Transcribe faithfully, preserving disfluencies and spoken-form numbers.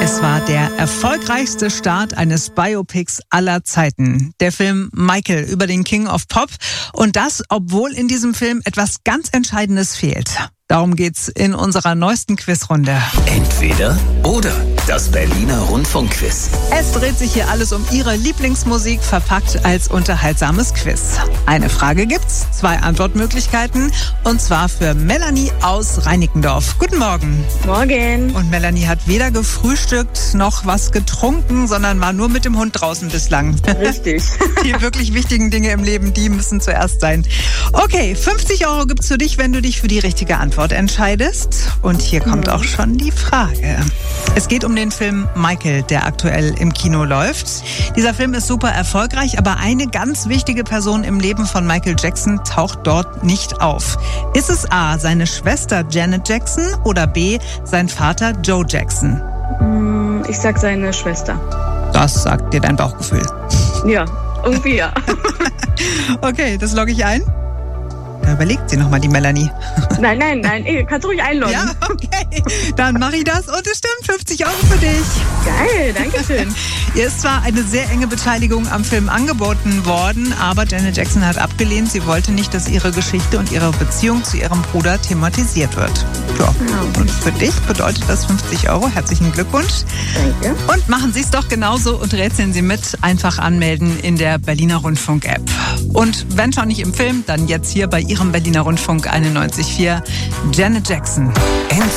Es war der erfolgreichste Start eines Biopics aller Zeiten. Der Film Michael über den King of Pop. Und das, obwohl in diesem Film etwas ganz Entscheidendes fehlt. Darum geht's in unserer neuesten Quizrunde. Entweder oder. Das Berliner Rundfunkquiz. Es dreht sich hier alles um Ihre Lieblingsmusik, verpackt als unterhaltsames Quiz. Eine Frage gibt's, zwei Antwortmöglichkeiten, und zwar für Melanie aus Reinickendorf. Guten Morgen. Morgen. Und Melanie hat weder gefrühstückt noch was getrunken, sondern war nur mit dem Hund draußen bislang. Richtig. Die wirklich wichtigen Dinge im Leben, die müssen zuerst sein. Okay, fünfzig Euro gibt's für dich, wenn du dich für die richtige Antwort entscheidest. Und hier kommt auch schon die Frage. Es geht um den Film Michael, der aktuell im Kino läuft. Dieser Film ist super erfolgreich, aber eine ganz wichtige Person im Leben von Michael Jackson taucht dort nicht auf. Ist es A, seine Schwester Janet Jackson oder B, sein Vater Joe Jackson? Ich sag seine Schwester. Das sagt dir dein Bauchgefühl. Ja, irgendwie ja. Okay, das logge ich ein. Da überlegt sie nochmal, die Melanie. Nein, nein, nein, ey, kannst du ruhig einloggen. Ja, okay. Dann mache ich das und es stimmt, fünfzig Euro für dich. Geil, danke schön. Ihr ist zwar eine sehr enge Beteiligung am Film angeboten worden, aber Janet Jackson hat abgelehnt. Sie wollte nicht, dass ihre Geschichte und ihre Beziehung zu ihrem Bruder thematisiert wird. Ja. Und für dich bedeutet das fünfzig Euro. Herzlichen Glückwunsch. Danke. Und machen Sie es doch genauso und rätseln Sie mit. Einfach anmelden in der Berliner Rundfunk-App. Und wenn schon nicht im Film, dann jetzt hier bei Ihrem Berliner Rundfunk einundneunzig Komma vier. Janet Jackson.